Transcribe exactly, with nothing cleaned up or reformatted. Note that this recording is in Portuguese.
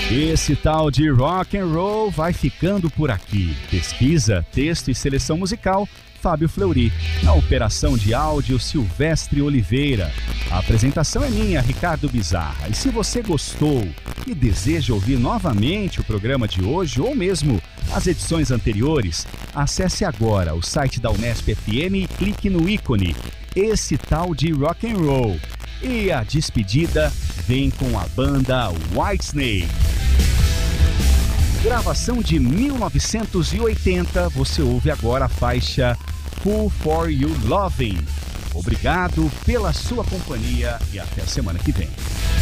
Esse tal de rock and roll vai ficando por aqui. Pesquisa, texto e seleção musical, Fábio Fleury. Na operação de áudio, Silvestre Oliveira. A apresentação é minha, Ricardo Bizarra. E se você gostou e deseja ouvir novamente o programa de hoje ou mesmo as edições anteriores, acesse agora o site da Unesp F M e clique no ícone Esse Tal de Rock and Roll. E a despedida vem com a banda Whitesnake. Gravação de mil novecentos e oitenta, você ouve agora a faixa Who For You Loving. Obrigado pela sua companhia e até a semana que vem.